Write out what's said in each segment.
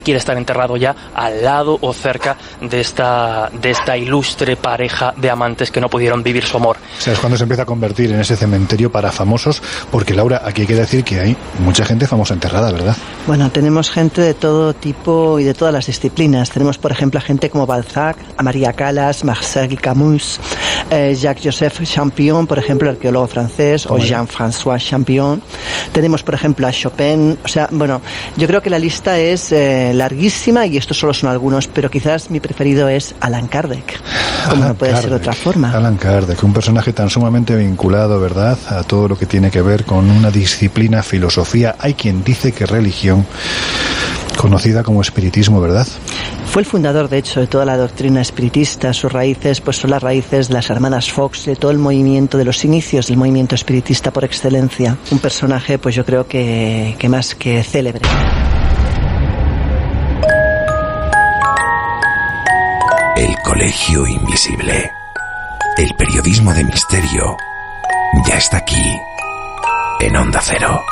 quiere estar enterrado ya al lado o cerca de esta ilustre pareja de amantes que no pudieron vivir su amor. O sea, es cuando se empieza a convertir en ese cementerio para famosos, porque Laura, aquí hay que decir que hay mucha gente famosa enterrada, ¿verdad? Bueno, tenemos gente de todo tipo y de todas las disciplinas. Tenemos, por ejemplo, a gente como Balzac, a María Callas, Marcel Camus, Jacques-Joseph Champion, por ejemplo, el arqueólogo francés, o Jean-François Champion. Tenemos, por ejemplo, a Chopin. O sea, bueno, yo creo que la lista es larguísima y estos solo son algunos, pero quizás mi preferido es Allan Kardec, como no puede ser de otra forma. Allan Kardec, un personaje tan sumamente vinculado, ¿verdad?, a todo lo que tiene que ver con una disciplina, filosofía. Hay quien dice que religión, conocida como espiritismo, ¿verdad? Fue el fundador, de hecho, de toda la doctrina espiritista. Sus raíces pues son las raíces de las hermanas Fox, de todo el movimiento, de los inicios del movimiento espiritista por excelencia. Un personaje, pues yo creo que más que célebre. El Colegio Invisible. El periodismo de misterio ya está aquí, en Onda Cero.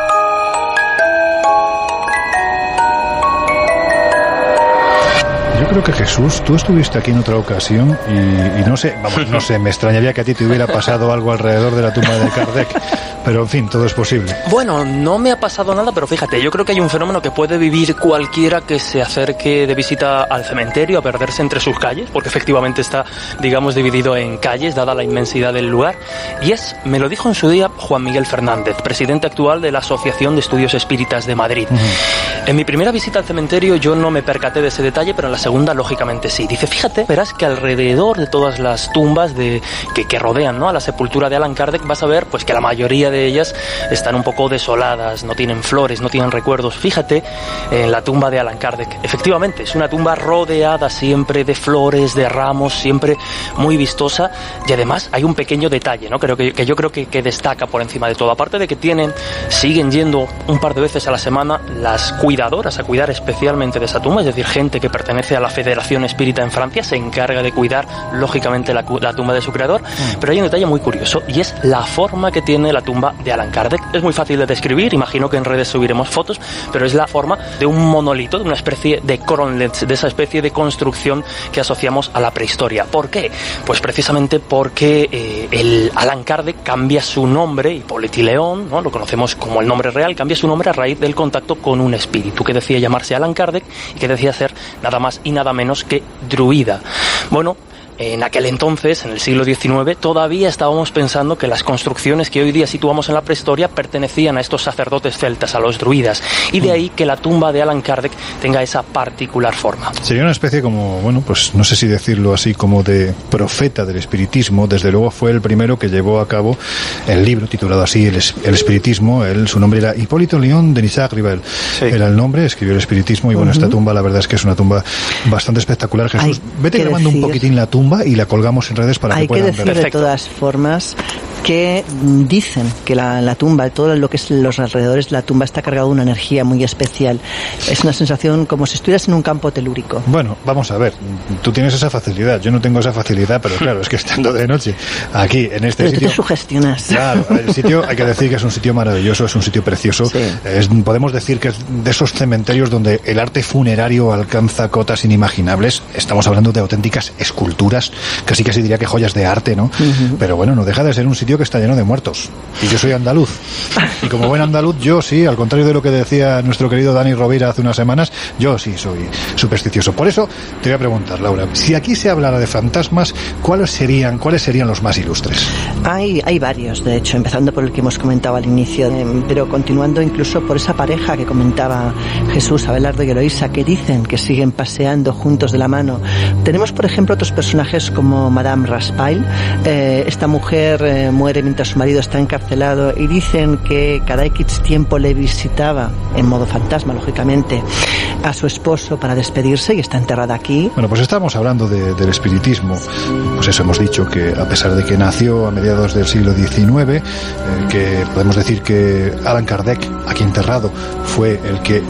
Yo creo que Jesús, tú estuviste aquí en otra ocasión y no sé, me extrañaría que a ti te hubiera pasado algo alrededor de la tumba de Kardec, pero en fin, todo es posible. Bueno, no me ha pasado nada, pero fíjate, yo creo que hay un fenómeno que puede vivir cualquiera que se acerque de visita al cementerio a perderse entre sus calles, porque efectivamente está, digamos, dividido en calles, dada la inmensidad del lugar, y me lo dijo en su día Juan Miguel Fernández, presidente actual de la Asociación de Estudios Espíritas de Madrid. En mi primera visita al cementerio yo no me percaté de ese detalle, pero en la segunda, lógicamente, sí. Dice, fíjate, verás que alrededor de todas las tumbas que rodean, ¿no?, a la sepultura de Allan Kardec, vas a ver pues que la mayoría de ellas están un poco desoladas, no tienen flores, no tienen recuerdos. Fíjate en la tumba de Allan Kardec. Efectivamente, es una tumba rodeada siempre de flores, de ramos, siempre muy vistosa, y además hay un pequeño detalle, ¿no?, que yo creo que destaca por encima de todo. Aparte de que siguen yendo un par de veces a la semana las cuidadoras a cuidar especialmente de esa tumba, es decir, gente que pertenece a la Federación Espírita en Francia se encarga de cuidar lógicamente la tumba de su creador, pero hay un detalle muy curioso y es la forma que tiene la tumba de Allan Kardec. Es muy fácil de describir, imagino que en redes subiremos fotos, pero es la forma de un monolito, de una especie de Kronlitz, de esa especie de construcción que asociamos a la prehistoria. ¿Por qué? Pues precisamente porque el Allan Kardec cambia su nombre, Hipólito León, ¿no?, lo conocemos como el nombre real, cambia su nombre a raíz del contacto con un espíritu que decía llamarse Allan Kardec y que decía ser nada más y nada menos que druida. Bueno, en aquel entonces, en el siglo XIX, todavía estábamos pensando que las construcciones que hoy día situamos en la prehistoria pertenecían a estos sacerdotes celtas, a los druidas, y de ahí que la tumba de Allan Kardec tenga esa particular forma. Sería una especie como, bueno, pues no sé si decirlo así, como de profeta del espiritismo. Desde luego fue el primero que llevó a cabo el libro titulado así, El espiritismo. Su nombre era Hipólito León de Nissac-Rivel. Sí. Era el nombre, escribió el espiritismo, y bueno, esta tumba la verdad es que es una tumba bastante espectacular. Jesús, vete grabando un poquitín la tumba y la colgamos en redes para que puedan ver. Hay que decir de todas formas que dicen que la tumba, todo lo que es los alrededores de la tumba está cargado de una energía muy especial. Es una sensación como si estuvieras en un campo telúrico. Bueno, vamos a ver, tú tienes esa facilidad, yo no tengo esa facilidad, pero claro, es que estando de noche aquí en este sitio... Pero tú te sugestionas. Claro, el sitio, hay que decir que es un sitio maravilloso, es un sitio precioso. Sí. Podemos decir que es de esos cementerios donde el arte funerario alcanza cotas inimaginables. Estamos hablando de auténticas esculturas, casi diría que joyas de arte, ¿no? Pero bueno, no deja de ser un sitio que está lleno de muertos. Y yo soy andaluz. Y como buen andaluz, yo sí, al contrario de lo que decía nuestro querido Dani Rovira hace unas semanas, yo sí soy supersticioso. Por eso te voy a preguntar, Laura, si aquí se hablara de fantasmas, ¿cuáles serían los más ilustres? Hay varios, de hecho, empezando por el que hemos comentado al inicio, pero continuando incluso por esa pareja que comentaba Jesús, Abelardo y Eloísa, que dicen que siguen paseando juntos de la mano. Tenemos, por ejemplo, otros personajes como Madame Raspail. Esta mujer muere mientras su marido está encarcelado y dicen que cada X tiempo le visitaba, en modo fantasma, lógicamente, a su esposo para despedirse y está enterrada aquí. Bueno, pues estamos hablando del espiritismo. Pues eso, hemos dicho que a pesar de que nació a mediados del siglo XIX, que podemos decir que Allan Kardec, aquí enterrado, fue el que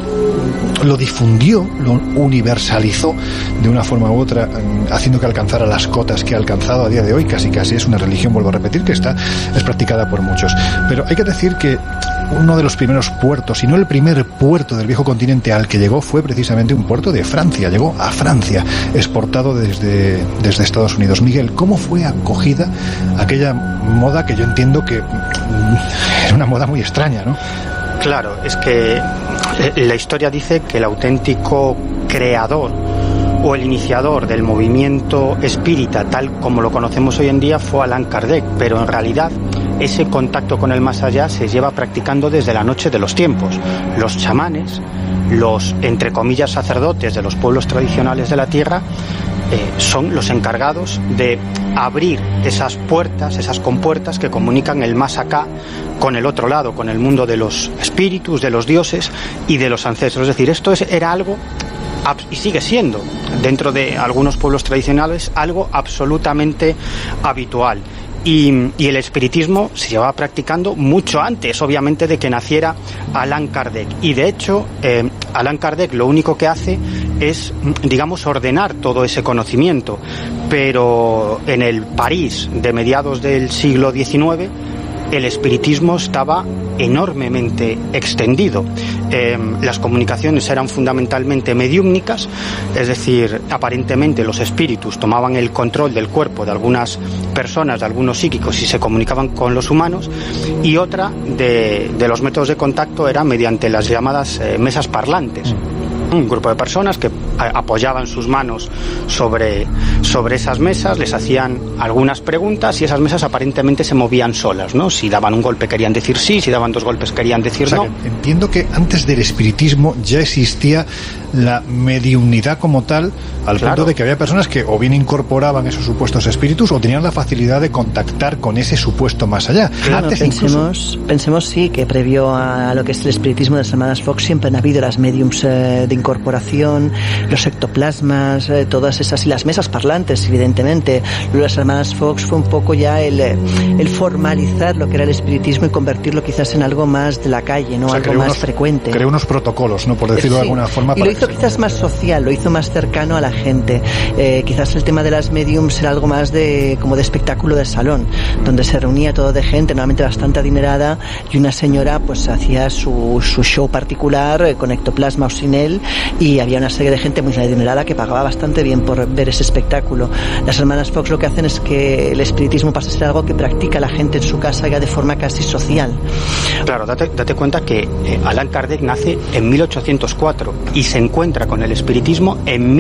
lo difundió, lo universalizó de una forma u otra, haciendo que alcanzara las cotas que ha alcanzado a día de hoy. Casi es una religión, vuelvo a repetir, que es practicada por muchos. Pero hay que decir que uno de los primeros puertos, si no el primer puerto del viejo continente al que llegó fue precisamente un puerto de Francia, llegó a Francia, exportado desde Estados Unidos. Miguel, ¿cómo fue acogida aquella moda que yo entiendo que es una moda muy extraña, ¿no? Claro, es que la historia dice que el auténtico creador o el iniciador del movimiento espírita tal como lo conocemos hoy en día fue Allan Kardec, pero en realidad ese contacto con el más allá se lleva practicando desde la noche de los tiempos. Los chamanes, los entre comillas sacerdotes de los pueblos tradicionales de la tierra, son los encargados de abrir esas puertas, esas compuertas que comunican el más acá con el otro lado, con el mundo de los espíritus, de los dioses y de los ancestros. Es decir, esto era algo, y sigue siendo, dentro de algunos pueblos tradicionales, algo absolutamente habitual. Y el espiritismo se llevaba practicando mucho antes, obviamente, de que naciera Allan Kardec. Y de hecho, Allan Kardec lo único que hace es, digamos, ordenar todo ese conocimiento. Pero en el París de mediados del siglo XIX, el espiritismo estaba enormemente extendido. Las comunicaciones eran fundamentalmente mediúmnicas, es decir, aparentemente los espíritus tomaban el control del cuerpo de algunas personas, de algunos psíquicos, y se comunicaban con los humanos, y otra de los métodos de contacto era mediante las llamadas mesas parlantes. Un grupo de personas que apoyaban sus manos sobre esas mesas, les hacían algunas preguntas y esas mesas aparentemente se movían solas, ¿no? Si daban un golpe querían decir sí, si daban dos golpes querían decir no. Entiendo que antes del espiritismo ya existía la mediunidad como tal, al punto de que había personas que o bien incorporaban esos supuestos espíritus o tenían la facilidad de contactar con ese supuesto más allá. Claro, pensemos sí que previo a lo que es el espiritismo de las hermanas Fox siempre han habido las mediums de incorporación, los ectoplasmas, todas esas, y las mesas parlantes, evidentemente. Lo de las hermanas Fox fue un poco ya el formalizar lo que era el espiritismo y convertirlo quizás en algo más de la calle, ¿no? O sea, algo más frecuente. Creó unos protocolos, ¿no? Por decirlo de alguna forma. Y lo hizo quizás más social, lo hizo más cercano a la gente. Quizás el tema de las mediums era algo más como de espectáculo de salón, donde se reunía todo de gente, normalmente bastante adinerada, y una señora pues hacía su show particular con ectoplasma o sin él, y había una serie de gente muy adinerada que pagaba bastante bien por ver ese espectáculo. Las hermanas Fox lo que hacen es que el espiritismo pasa a ser algo que practica la gente en su casa ya de forma casi social. Claro, date cuenta que Allan Kardec nace en 1804 y se encuentra con el espiritismo en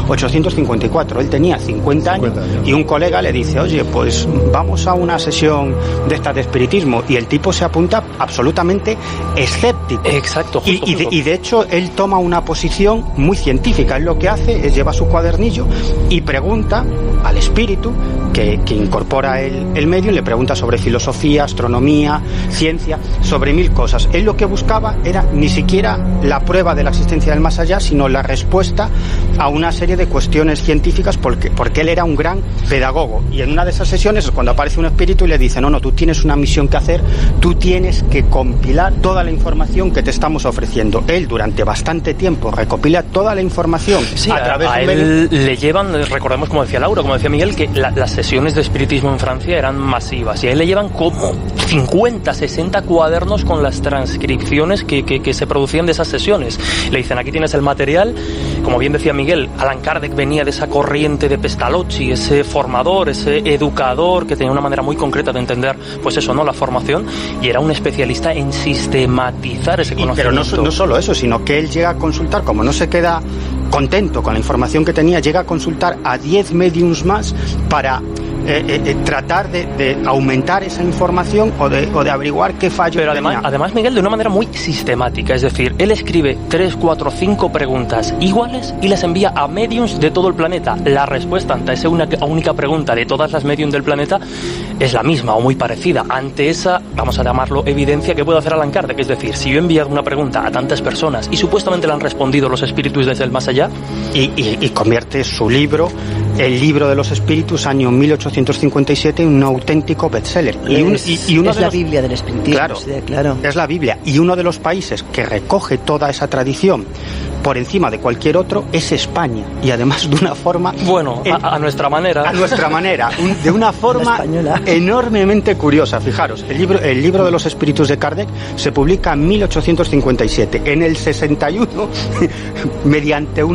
1854. Él tenía 50 años y un colega le dice, oye, pues vamos a una sesión de esta de espiritismo, y el tipo se apunta absolutamente escéptico. Exacto. Y de hecho él toma una posición muy científica. Él lo que hace es lleva su cuadernillo y pregunta al espíritu que incorpora el medio, y le pregunta sobre filosofía, astronomía, ciencia, sobre 1000 cosas. Él lo que buscaba era ni siquiera la prueba de la existencia del más allá, sino la respuesta a una serie de cuestiones científicas, porque él era un gran pedagogo. Y en una de esas sesiones es cuando aparece un espíritu y le dice, no, tú tienes una misión que hacer, tú tienes que compilar toda la información que te estamos ofreciendo. Él durante bastante tiempo recopila toda la información. Sí, a través de él le llevan, recordemos, como decía Laura, como decía Miguel, que las sesiones de espiritismo en Francia eran masivas, y a él le llevan como 50, 60 cuadernos con las transcripciones que se producían de esas sesiones. Le dicen, aquí tienes el material. Como bien decía Miguel, Allan Kardec venía de esa corriente de Pestalozzi, ese formador, ese educador que tenía una manera muy concreta de entender, pues eso, ¿no?, la formación, y era un especialista en sistematizar ese conocimiento. Pero no solo eso, sino que él llega a consultar, como no se queda contento con la información que tenía, llega a consultar a 10 mediums más para tratar de aumentar esa información o de averiguar qué fallo. Pero además, Miguel, de una manera muy sistemática, es decir, él escribe 3, 4, 5 preguntas iguales y las envía a mediums de todo el planeta. La respuesta ante esa única pregunta de todas las mediums del planeta es la misma o muy parecida. Ante esa, vamos a llamarlo, evidencia que puede hacer Allan Kardec, es decir, si yo he enviado una pregunta a tantas personas y supuestamente le han respondido los espíritus desde el más allá, y convierte su libro, el libro de los espíritus, año 1857, en un auténtico bestseller. Es la Biblia del espiritismo. Claro, es la Biblia. Y uno de los países que recoge toda esa tradición por encima de cualquier otro es España, y además de una forma... Bueno, a nuestra manera. A nuestra manera, de una forma enormemente curiosa. Fijaros, el libro de los espíritus de Kardec se publica en 1857. En el 61, mediante una